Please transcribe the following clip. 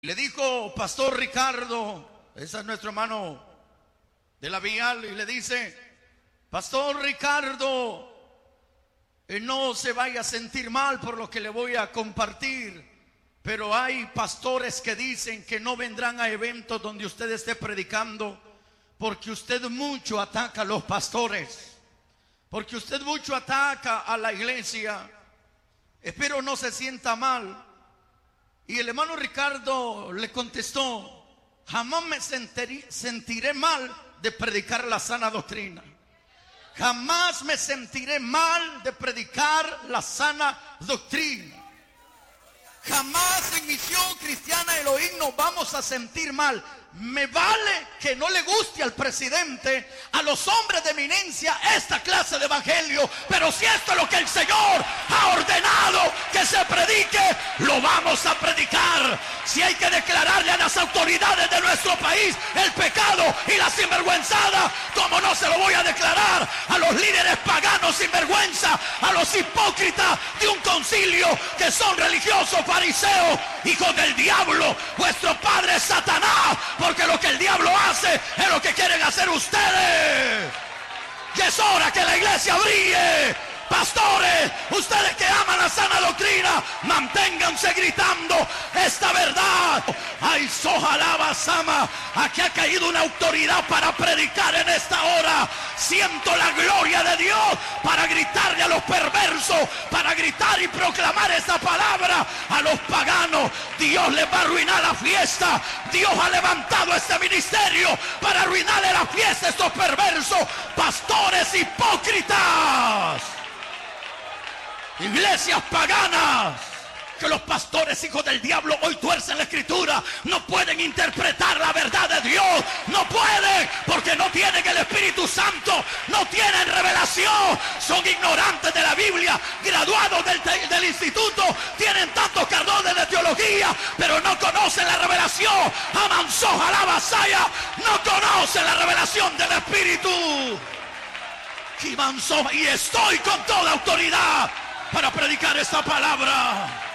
Le dijo Pastor Ricardo, ese es nuestro hermano de la Vial, y le dice: Pastor Ricardo, no se vaya a sentir mal por lo que le voy a compartir, pero hay pastores que dicen que no vendrán a eventos donde usted esté predicando, porque usted mucho ataca a los pastores, porque usted mucho ataca a la iglesia. Espero no se sienta mal. Y el hermano Ricardo le contestó: jamás me sentiré mal de predicar la sana doctrina. Jamás me sentiré mal de predicar la sana doctrina. Jamás en Misión Cristiana Elohim nos vamos a sentir mal. Me vale que no le guste al presidente, a los hombres de eminencia, esta clase de evangelio, pero si esto es lo que el Señor ha ordenado que se predique, lo vamos a predicar. Si hay que declararle a las autoridades de nuestro país el pecado y la sinvergüenzada, ¿cómo no se lo voy a declarar a los líderes paganos sinvergüenza, a los hipócritas de un concilio que son religiosos, fariseos, hijos del diablo? Vuestro padre es Satanás, porque lo que el diablo hace es lo que quieren hacer ustedes. Y es hora que la iglesia brille. Pastores, ustedes que aman la sana doctrina, manténganse gritando esta verdad. Ay, sojalaba Sama, aquí ha caído una autoridad para predicar en esta hora. Siento la gloria de Dios para gritarle a los perversos, para gritar y proclamar esta palabra a los paganos. Dios les va a arruinar la fiesta. Dios ha levantado este ministerio para arruinarle la fiesta a estos perversos pastores hipócritas, iglesias paganas, que los pastores hijos del diablo hoy tuercen la escritura. No pueden interpretar la verdad de Dios, no pueden, porque no tienen el Espíritu Santo, no tienen revelación, son ignorantes de la Biblia, graduados del instituto, tienen tantos cardones de teología, pero no conocen la revelación. Amansoja la vasalla, no conocen la revelación del Espíritu. Y estoy con toda autoridad para predicar esta palabra.